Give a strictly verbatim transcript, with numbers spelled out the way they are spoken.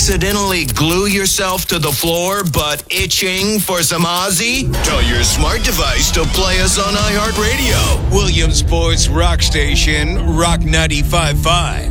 accidentally glue yourself to the floor but itching for some Ozzy? Tell your smart device to play us on iHeartRadio. Williamsport's Rock Station, Rock ninety-five point five.